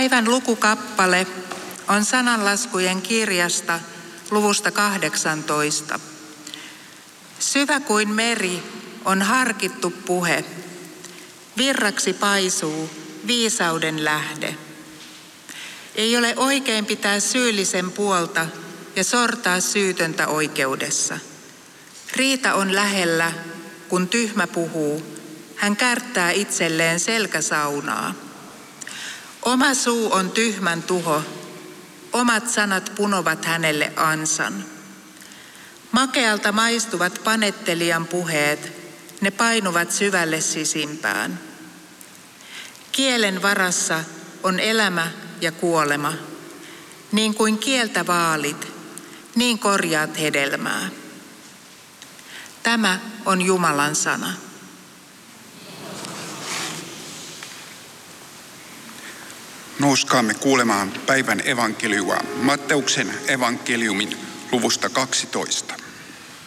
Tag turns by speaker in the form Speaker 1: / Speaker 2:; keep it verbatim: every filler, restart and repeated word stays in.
Speaker 1: Päivän lukukappale on sananlaskujen kirjasta luvusta kahdeksantoista. Syvä kuin meri on harkittu puhe. Virraksi paisuu viisauden lähde. Ei ole oikein pitää syyllisen puolta ja sortaa syytöntä oikeudessa. Riita on lähellä, kun tyhmä puhuu. Hän kärttää itselleen selkäsaunaa. Oma suu on tyhmän tuho. Omat sanat punovat hänelle ansan. Makealta maistuvat panettelijan puheet. Ne painuvat syvälle sisimpään. Kielen varassa on elämä ja kuolema. Niin kuin kieltä vaalit, niin korjaat hedelmää. Tämä on Jumalan sana.
Speaker 2: Nouskaamme kuulemaan päivän evankeliua Matteuksen evankeliumin luvusta kaksitoista.